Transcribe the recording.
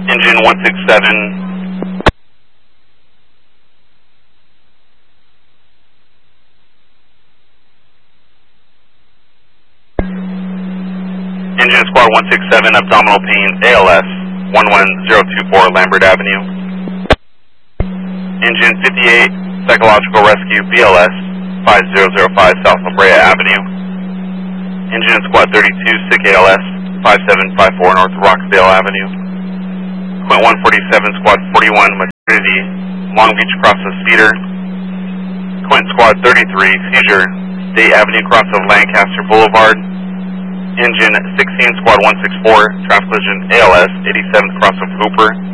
Engine 167. Engine Squad 167, abdominal pain, ALS, 11024 Lambert Avenue. Engine 58, psychological rescue, BLS, 5005 South La Brea Avenue. Engine Squad 32, sick ALS, 5754 North Rockdale Avenue. Quint 147, Squad 41, maternity, Long Beach cross of Cedar. Quint Squad 33, seizure, State Avenue cross of Lancaster Boulevard. Engine 16, Squad 164, traffic collision ALS, 87th cross of Hooper.